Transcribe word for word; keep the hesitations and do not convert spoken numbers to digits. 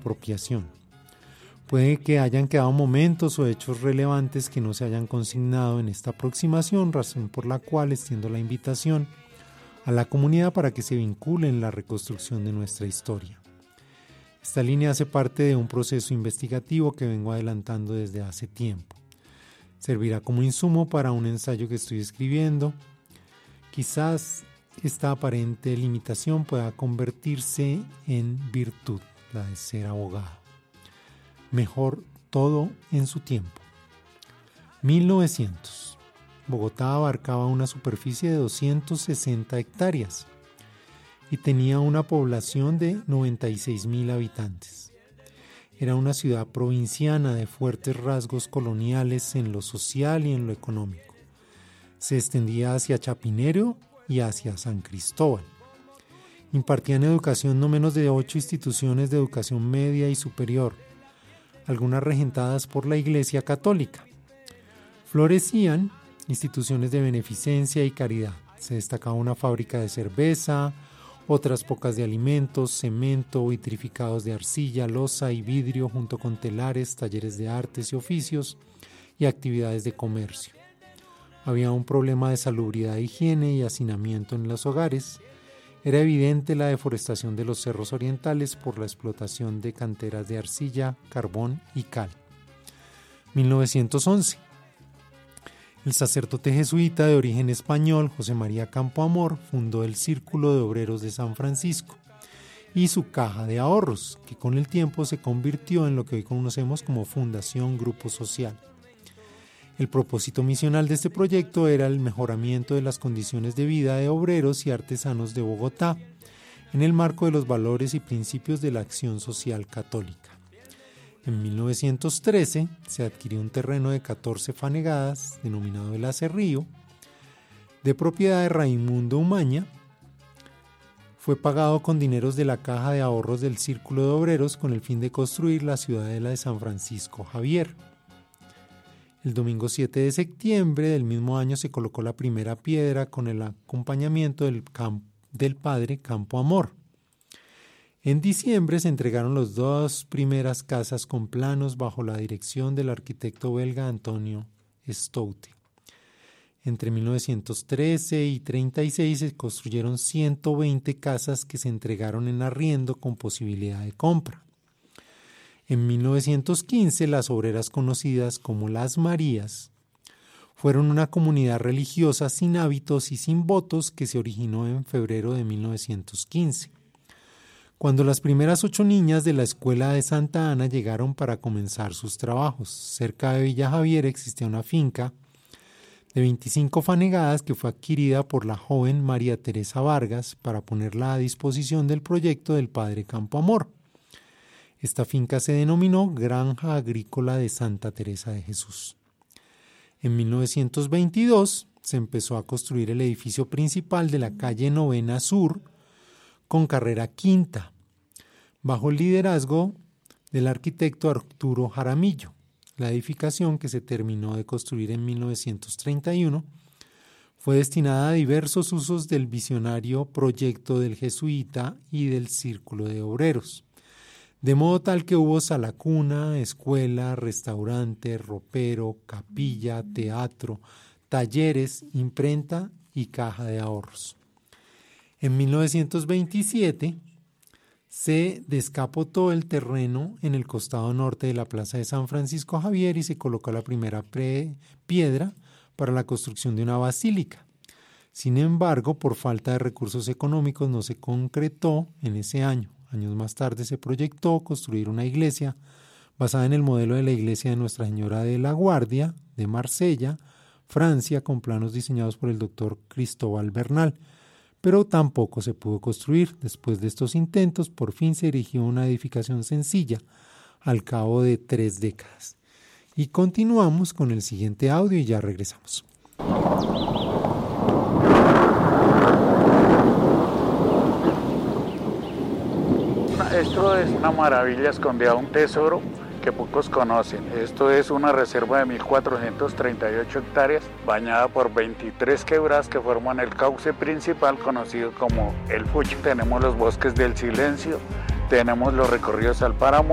apropiación. Puede que hayan quedado momentos o hechos relevantes que no se hayan consignado en esta aproximación, razón por la cual extiendo la invitación a la comunidad para que se vincule en la reconstrucción de nuestra historia. Esta línea hace parte de un proceso investigativo que vengo adelantando desde hace tiempo. Servirá como insumo para un ensayo que estoy escribiendo. Quizás esta aparente limitación pueda convertirse en virtud, la de ser abogado. Mejor todo en su tiempo. mil novecientos. Bogotá abarcaba una superficie de doscientas sesenta hectáreas y tenía una población de noventa y seis mil habitantes. Era una ciudad provinciana de fuertes rasgos coloniales en lo social y en lo económico. Se extendía hacia Chapinero y hacia San Cristóbal. Impartían educación no menos de ocho instituciones de educación media y superior, algunas regentadas por la Iglesia Católica. Florecían instituciones de beneficencia y caridad. Se destacaba una fábrica de cerveza, otras pocas de alimentos, cemento, vitrificados de arcilla, loza y vidrio, junto con telares, talleres de artes y oficios y actividades de comercio. Había un problema de salubridad, higiene y hacinamiento en los hogares. Era evidente la deforestación de los cerros orientales por la explotación de canteras de arcilla, carbón y cal. mil novecientos once. El sacerdote jesuita de origen español, José María Campoamor, fundó el Círculo de Obreros de San Francisco y su caja de ahorros, que con el tiempo se convirtió en lo que hoy conocemos como Fundación Grupo Social. El propósito misional de este proyecto era el mejoramiento de las condiciones de vida de obreros y artesanos de Bogotá, en el marco de los valores y principios de la acción social católica. En mil novecientos trece se adquirió un terreno de catorce fanegadas, denominado el Acerrío, de propiedad de Raimundo Umaña. Fue pagado con dineros de la caja de ahorros del Círculo de Obreros con el fin de construir la ciudadela de San Francisco Javier. El domingo siete de septiembre del mismo año se colocó la primera piedra con el acompañamiento del, camp- del padre Campoamor. En diciembre se entregaron las dos primeras casas con planos bajo la dirección del arquitecto belga Antonio Stoute. Entre mil novecientos trece y treinta y seis se construyeron ciento veinte casas que se entregaron en arriendo con posibilidad de compra. En mil novecientos quince, las obreras conocidas como las Marías fueron una comunidad religiosa sin hábitos y sin votos que se originó en febrero de mil novecientos quince. Cuando las primeras ocho niñas de la escuela de Santa Ana llegaron para comenzar sus trabajos. Cerca de Villa Javier existía una finca de veinticinco fanegadas que fue adquirida por la joven María Teresa Vargas para ponerla a disposición del proyecto del padre Campoamor. Esta finca se denominó Granja Agrícola de Santa Teresa de Jesús. En mil novecientos veintidós se empezó a construir el edificio principal de la calle Novena Sur con carrera quinta, bajo el liderazgo del arquitecto Arturo Jaramillo. La edificación, que se terminó de construir en mil novecientos treinta y uno, fue destinada a diversos usos del visionario proyecto del jesuita y del Círculo de Obreros, de modo tal que hubo sala cuna, escuela, restaurante, ropero, capilla, teatro, talleres, imprenta y caja de ahorros. En mil novecientos veintisiete se descapotó el terreno en el costado norte de la plaza de San Francisco Javier y se colocó la primera pre- piedra para la construcción de una basílica. Sin embargo, por falta de recursos económicos no se concretó en ese año. Años más tarde se proyectó construir una iglesia basada en el modelo de la iglesia de Nuestra Señora de la Guardia de Marsella, Francia, con planos diseñados por el doctor Cristóbal Bernal, pero tampoco se pudo construir. Después de estos intentos, por fin se erigió una edificación sencilla al cabo de tres décadas. Y continuamos con el siguiente audio y ya regresamos. Esto es una maravilla escondida, un tesoro que pocos conocen. Esto es una reserva de mil cuatrocientas treinta y ocho hectáreas, bañada por veintitrés quebradas que forman el cauce principal conocido como el Fuchi. Tenemos los bosques del silencio, tenemos los recorridos al páramo.